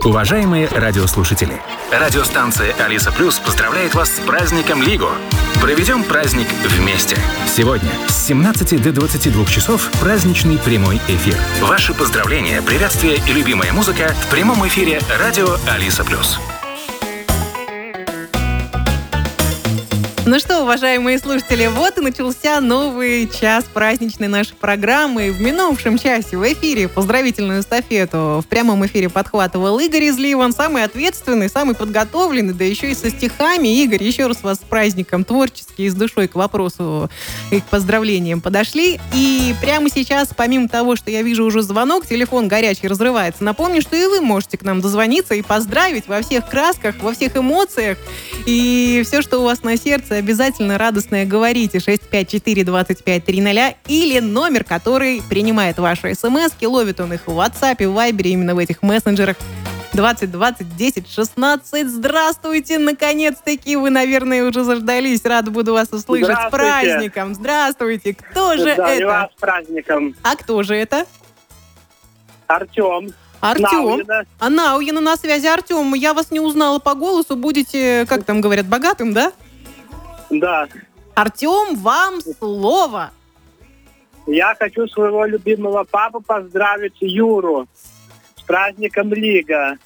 Уважаемые радиослушатели, радиостанция «Алиса Плюс» поздравляет вас с праздником Лиго. Проведем праздник вместе. Сегодня с 17 до 22 часов праздничный прямой эфир. Ваши поздравления, приветствия и любимая музыка в прямом эфире радио «Алиса Плюс». Ну что, уважаемые слушатели, вот и начался новый час праздничной нашей программы. В минувшем часе в эфире поздравительную эстафету в прямом эфире подхватывал Игорь Излив. Он самый ответственный, самый подготовленный, да еще и со стихами. Игорь, еще раз вас с праздником, творчески и с душой к вопросу и к поздравлениям подошли. И прямо сейчас, помимо того, что я вижу уже звонок, телефон горячий разрывается, напомню, что и вы можете к нам дозвониться и поздравить во всех красках, во всех эмоциях. И все, что у вас на сердце, обязательно радостное говорите. 654-2530 или номер, который принимает ваши смски. Ловит он их в WhatsApp, в Viber, именно в этих мессенджерах. 20 20 10 16. Здравствуйте, наконец-таки. Вы, наверное, уже заждались. Рада буду вас услышать. С праздником. Здравствуйте. Кто же это? Вас с праздником. А кто же это? Артем. Науина на связи. Артем, я вас не узнала по голосу. Будете, как там говорят, богатым, да? Да. Артем, вам слово. Я хочу своего любимого папу поздравить, Юру, с праздником Лига.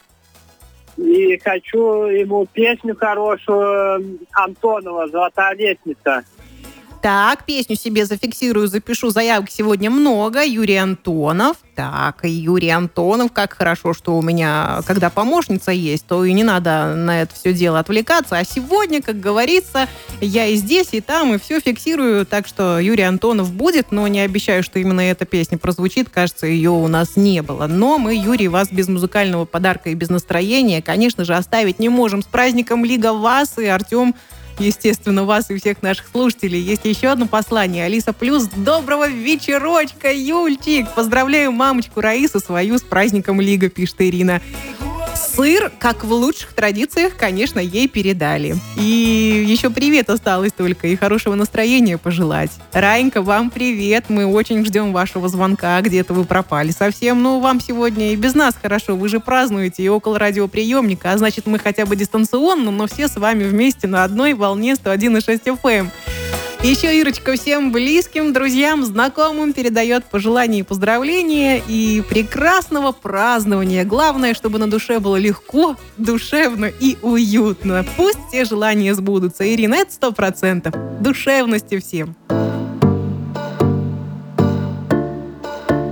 И хочу ему песню хорошую Антонова «Золотая лестница». Так, песню себе зафиксирую, запишу. Заявок сегодня много. Юрий Антонов. Так, Юрий Антонов. Как хорошо, что у меня, когда помощница есть, то и не надо на это все дело отвлекаться. А сегодня, как говорится, я и здесь, и там, и все фиксирую. Так что Юрий Антонов будет, но не обещаю, что именно эта песня прозвучит. Кажется, ее у нас не было. Но мы, Юрий, вас без музыкального подарка и без настроения, конечно же, оставить не можем. С праздником Лига вас и Артем, естественно, вас и всех наших слушателей. Есть еще одно послание. Алиса Плюс. Доброго вечерочка, Юльчик. Поздравляю мамочку Раису свою с праздником Лига, пишет Ирина. Сыр, как в лучших традициях, конечно, ей передали. И еще привет осталось только, и хорошего настроения пожелать. Раинька, вам привет. Мы очень ждем вашего звонка. Где-то вы пропали совсем. Ну, вам сегодня и без нас хорошо. Вы же празднуете и около радиоприемника. А значит, мы хотя бы дистанционно, но все с вами вместе на одной волне 101,6 FM. Еще Ирочка всем близким, друзьям, знакомым передает пожелания и поздравления и прекрасного празднования. Главное, чтобы на душе было легко, душевно и уютно. Пусть все желания сбудутся. Ирина, это 100%. Душевности всем.